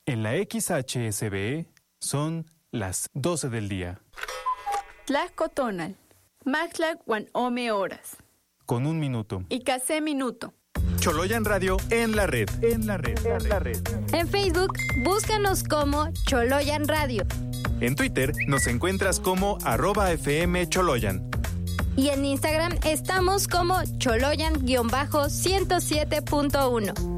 En la XHSB son las 12 del día. Tlaxcotonal, Maxtlac Huan Ome Horas. Con 1 minuto. Y Case Minuto. Choloyan Radio en la red. En Facebook, búscanos como Choloyan Radio. En Twitter nos encuentras como @FM Choloyan. Y en Instagram estamos como Choloyan-107.1.